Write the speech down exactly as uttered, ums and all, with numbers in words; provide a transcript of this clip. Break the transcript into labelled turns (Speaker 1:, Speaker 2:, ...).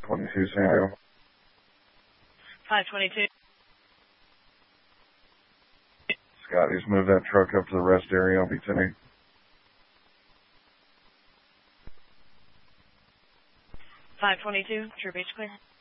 Speaker 1: twenty-two, San Diego.
Speaker 2: five twenty-two.
Speaker 1: Scott, just move that truck up to the rest area. I'll be ten.
Speaker 2: five twenty-two, True Beach clear.